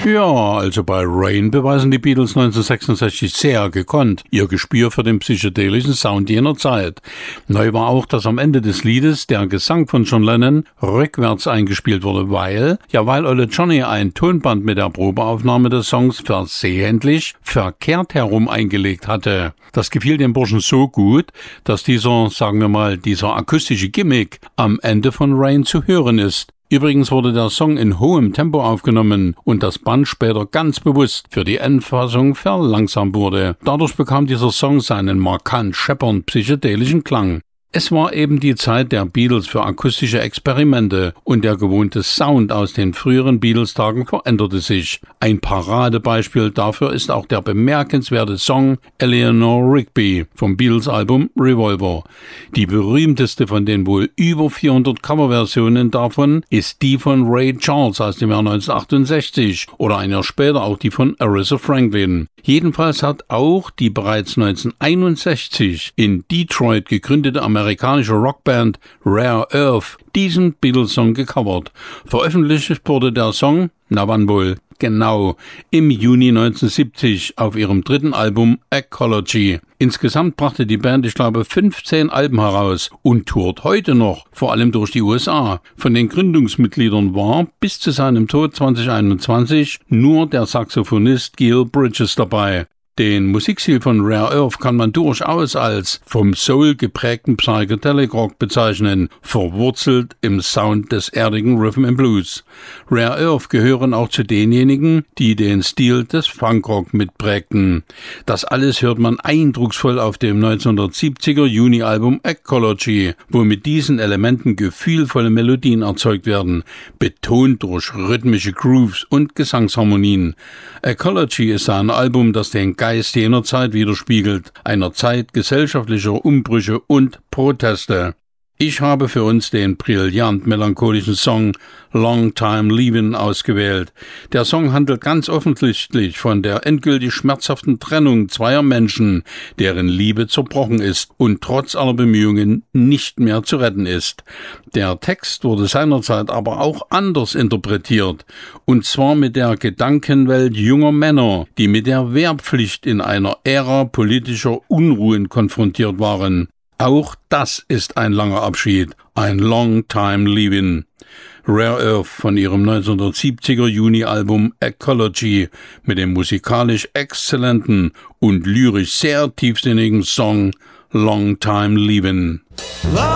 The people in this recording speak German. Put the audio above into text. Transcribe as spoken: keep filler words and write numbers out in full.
Ja, also bei Rain beweisen die Beatles neunzehnhundertsechsundsechzig sehr gekonnt ihr Gespür für den psychedelischen Sound jener Zeit. Neu war auch, dass am Ende des Liedes der Gesang von John Lennon rückwärts eingespielt wurde, weil, ja weil Olle Johnny ein Tonband mit der Probeaufnahme des Songs versehentlich verkehrt herum eingelegt hatte. Das gefiel dem Burschen so gut, dass dieser, sagen wir mal, dieser akustische Gimmick am Ende von Rain zu hören ist. Übrigens wurde der Song in hohem Tempo aufgenommen und das Band später ganz bewusst für die Endfassung verlangsamt wurde. Dadurch bekam dieser Song seinen markant scheppernd psychedelischen Klang. Es war eben die Zeit der Beatles für akustische Experimente und der gewohnte Sound aus den früheren Beatles-Tagen veränderte sich. Ein Paradebeispiel dafür ist auch der bemerkenswerte Song Eleanor Rigby vom Beatles-Album Revolver. Die berühmteste von den wohl über vierhundert Coverversionen davon ist die von Ray Charles aus dem Jahr neunzehnhundertachtundsechzig oder ein Jahr später auch die von Aretha Franklin. Jedenfalls hat auch die bereits neunzehnhunderteinundsechzig in Detroit gegründete amerikanische Rockband Rare Earth diesen Beatles-Song gecovert. Veröffentlicht wurde der Song, na wann wohl, genau, im Juni neunzehnhundertsiebzig auf ihrem dritten Album Ecology. Insgesamt brachte die Band, ich glaube, fünfzehn Alben heraus und tourt heute noch, vor allem durch die U S A. Von den Gründungsmitgliedern war bis zu seinem Tod zweitausendeinundzwanzig nur der Saxophonist Gil Bridges dabei. Den Musikstil von Rare Earth kann man durchaus als vom Soul geprägten Psychedelic Rock bezeichnen, verwurzelt im Sound des erdigen Rhythm and Blues. Rare Earth gehören auch zu denjenigen, die den Stil des Funkrock mitprägten. Das alles hört man eindrucksvoll auf dem neunzehnhundertsiebziger Juni-Album Ecology, wo mit diesen Elementen gefühlvolle Melodien erzeugt werden, betont durch rhythmische Grooves und Gesangsharmonien. Ecology ist ein Album, das den Geist jener Zeit widerspiegelt, einer Zeit gesellschaftlicher Umbrüche und Proteste. Ich habe für uns den brillant melancholischen Song Long Time Leavin' ausgewählt. Der Song handelt ganz offensichtlich von der endgültig schmerzhaften Trennung zweier Menschen, deren Liebe zerbrochen ist und trotz aller Bemühungen nicht mehr zu retten ist. Der Text wurde seinerzeit aber auch anders interpretiert, und zwar mit der Gedankenwelt junger Männer, die mit der Wehrpflicht in einer Ära politischer Unruhen konfrontiert waren. Auch das ist ein langer Abschied, ein Long Time Leavin'. Rare Earth von ihrem neunzehnhundertsiebziger Juni-Album Ecology mit dem musikalisch exzellenten und lyrisch sehr tiefsinnigen Song Long Time Leavin'.